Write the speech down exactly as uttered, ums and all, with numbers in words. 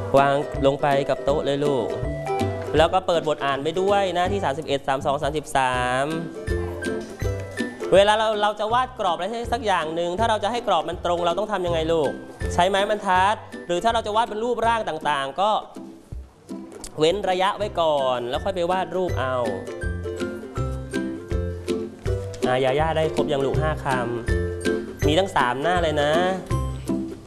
วางลงไปกับโต๊ะเลยลูกแล้วก็เปิดบทอ่านไปด้วยหน้าที่สามสิบเอ็ด สามสิบสอง สามสิบสามเวลาเราเราจะวาดกรอบอะไรสักอย่างหนึ่งถ้าเราจะให้กรอบมันตรงเราต้องทำยังไงลูกใช้ไม้บรรทัดหรือถ้าเราจะวาดเป็นรูปร่างต่างๆก็เว้นระยะไว้ก่อนแล้วค่อยไปวาดรูปเอาอายาย่าได้ครบยังลูกห้าคำมีทั้งสามหน้าเลยนะ